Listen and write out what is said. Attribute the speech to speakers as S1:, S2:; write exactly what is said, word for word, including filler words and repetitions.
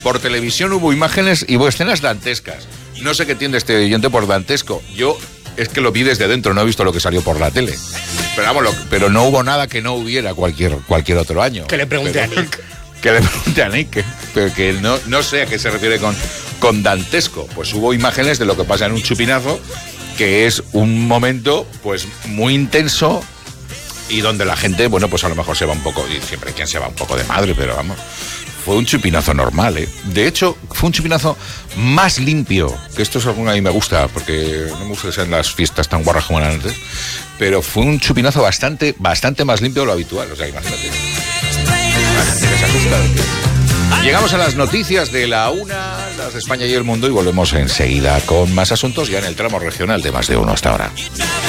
S1: Por televisión hubo imágenes y hubo escenas dantescas. No sé qué entiende este oyente por dantesco. Yo es que lo vi desde dentro, no he visto lo que salió por la tele. Pero vamos, lo, pero no hubo nada que no hubiera cualquier, cualquier otro año.
S2: Que le pregunte
S1: pero,
S2: a Nick.
S1: Que le pregunte a Nick, que, pero que no, no sé a qué se refiere con, con dantesco. Pues hubo imágenes de lo que pasa en un chupinazo, que es un momento pues muy intenso y donde la gente, bueno, pues a lo mejor se va un poco, y siempre hay quien se va un poco de madre, pero vamos, fue un chupinazo normal, ¿eh? De hecho, fue un chupinazo más limpio, que esto es algo que a mí me gusta, porque no me gusta que sean las fiestas tan guarras como eran antes, pero fue un chupinazo bastante, bastante más limpio de lo habitual, o sea, imagínate. La gente que se asusta de que... Llegamos a las noticias de la una, las de España y el mundo, y volvemos enseguida con más asuntos ya en el tramo regional de Más de Uno hasta ahora.